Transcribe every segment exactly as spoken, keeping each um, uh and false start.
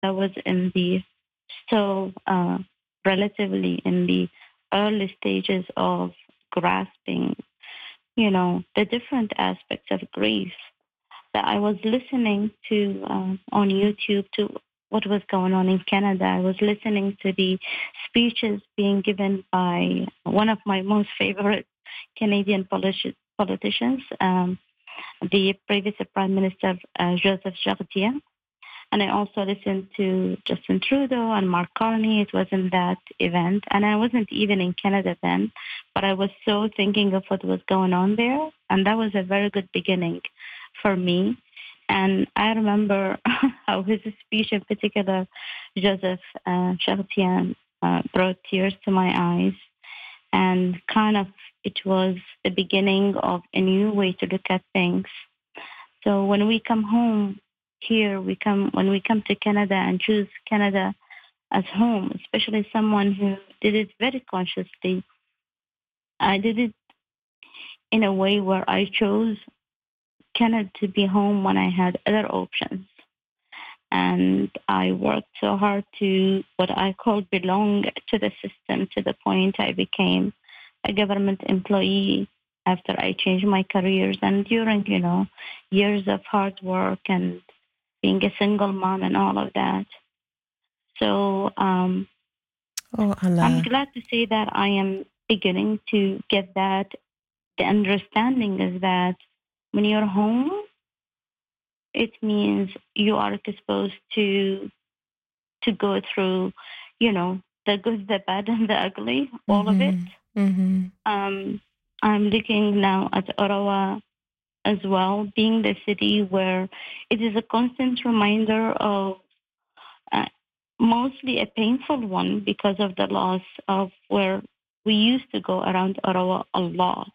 that was in the still uh, relatively in the early stages of grasping, you know, the different aspects of grief, that I was listening to um, on YouTube to what was going on in Canada. I was listening to the speeches being given by one of my most favorite Canadian politi- politicians, um, the previous Prime Minister uh, Joseph Chartier. And I also listened to Justin Trudeau and Mark Carney. It was in that event. And I wasn't even in Canada then, but I was so thinking of what was going on there. And that was a very good beginning for me. And I remember how his speech in particular, Joseph uh, Chartier, uh, brought tears to my eyes. And kind of it was the beginning of a new way to look at things. So when we come home here, we come when we come to Canada and choose Canada as home, especially someone who did it very consciously. I did it in a way where I chose Canada to be home when I had other options. And I worked so hard to what I call belong to the system, to the point I became a government employee after I changed my careers, and during, you know, years of hard work and being a single mom and all of that. So um, Oh, I'm Allah. glad to say that I am beginning to get that. The understanding is that when you're home, it means you are exposed to to go through, you know, the good, the bad, and the ugly, all of it. Mm-hmm. Mm-hmm. Um, I'm looking now at Ottawa as well, being the city where it is a constant reminder of uh, mostly a painful one because of the loss of where we used to go around Ottawa a lot.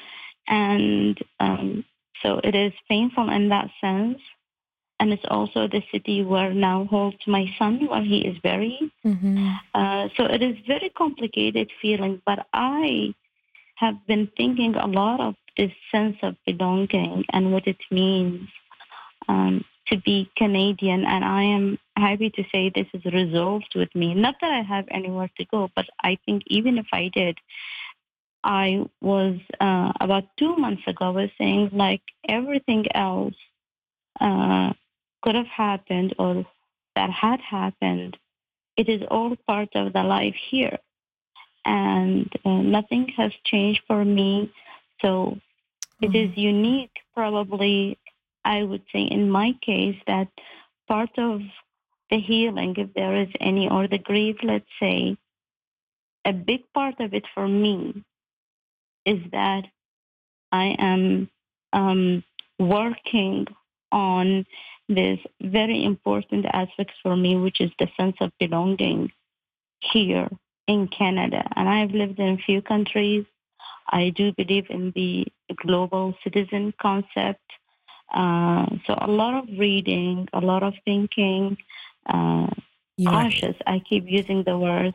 And um, so it is painful in that sense. And it's also the city where now holds my son, where he is buried. Mm-hmm. Uh, so it is very complicated feeling, but I have been thinking a lot of this sense of belonging and what it means um, to be Canadian. And I am happy to say this is resolved with me. Not that I have anywhere to go, but I think even if I did, I was uh, about two months ago, I was saying like everything else uh, could have happened or that had happened. It is all part of the life here. And uh, nothing has changed for me. So it is Oh. unique, probably, I would say, in my case, that part of the healing, if there is any, or the grief, let's say, a big part of it for me is that I am um, working on this very important aspect for me, which is the sense of belonging here in Canada. And I've lived in a few countries. I do believe in the global citizen concept. Uh, so a lot of reading, a lot of thinking, uh, You are conscious, I keep using the word,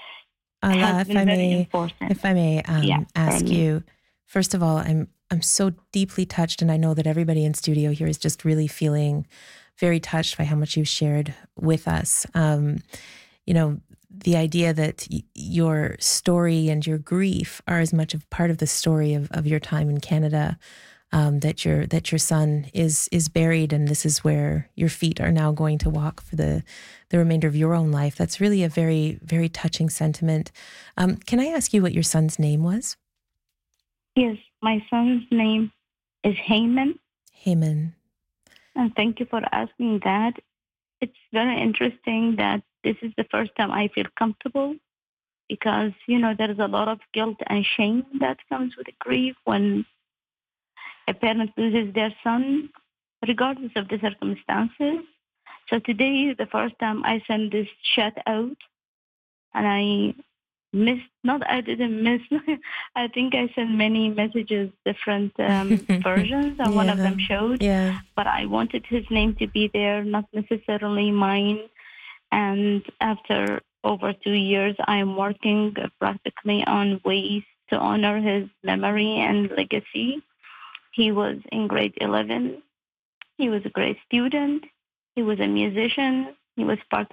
has Allah, if been I very may, important. if I may Yeah, um, for ask me. you, first of all, I'm I'm so deeply touched, and I know that everybody in studio here is just really feeling very touched by how much you've shared with us. Um, you know, the idea that y- your story and your grief are as much of part of the story of, of your time in Canada. Um, that your that your son is is buried, and this is where your feet are now going to walk for the the remainder of your own life. That's really a very very touching sentiment. Um, can I ask you what your son's name was? Yes, my son's name is Heyman, Heyman. and thank you for asking that. It's very interesting that this is the first time I feel comfortable because, you know, there is a lot of guilt and shame that comes with grief when a parent loses their son, regardless of the circumstances. So today is the first time I send this chat out, and I missed, not I didn't miss, I think I sent many messages, different um, versions, and one of Yeah, them showed, yeah. but I wanted his name to be there, not necessarily mine. And after over two years, I am working practically on ways to honor his memory and legacy. He was in grade eleven. He was a great student. He was a musician. He was part